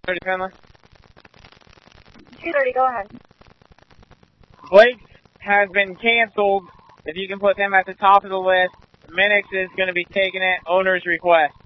30 Finley. 230, go ahead. Blake's has been canceled. If you can put them at the top of the list, Minix is going to be taking it, owner's request.